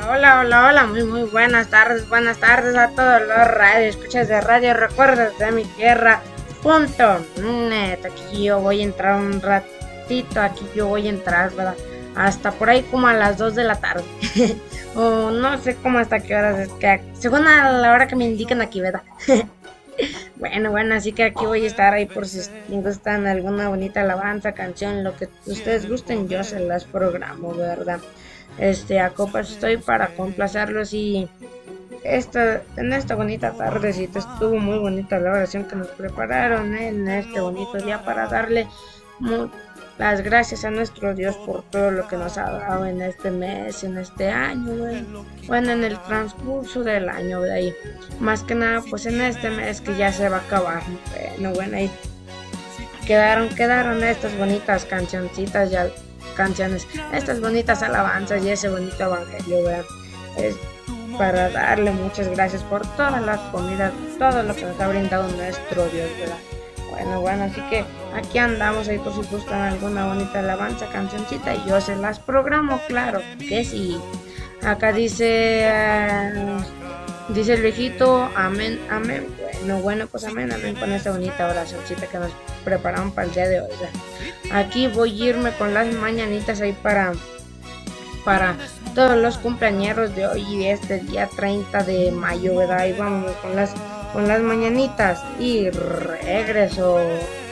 Hola, muy buenas tardes a todos los escuchas de radio, recuerdos de mi tierra, punto net. Aquí yo voy a entrar un ratito, ¿verdad? Hasta por ahí como a las 2 de la tarde, o no sé cómo hasta qué horas, es que según a la hora que me indican aquí, ¿verdad? Bueno, así que aquí voy a estar ahí por si gustan alguna bonita alabanza, canción, lo que ustedes gusten, yo se las programo, ¿verdad? A copas estoy para complacerlos y en esta bonita tardecita estuvo muy bonita la oración que nos prepararon en este bonito día para darle las gracias a nuestro Dios por todo lo que nos ha dado en este mes, en este año, bueno, en el transcurso del año de ahí. Más que nada, pues en este mes que ya se va a acabar. Bueno, ahí quedaron estas bonitas cancioncitas ya canciones, estas bonitas alabanzas y ese bonito evangelio, ¿verdad? Es para darle muchas gracias por todas las comidas, todo lo que nos ha brindado nuestro Dios, ¿verdad? Bueno, así que aquí andamos ahí por si gustan alguna bonita alabanza, cancioncita, y yo se las programo, claro que sí. Acá dice el viejito, amén. Bueno, pues amén con esta bonita oracióncita que nos prepararon para el día de hoy, ¿verdad? Aquí voy a irme con las mañanitas ahí para todos los cumpleañeros de hoy y este día 30 de mayo, ¿verdad? Y vamos con las mañanitas y regreso.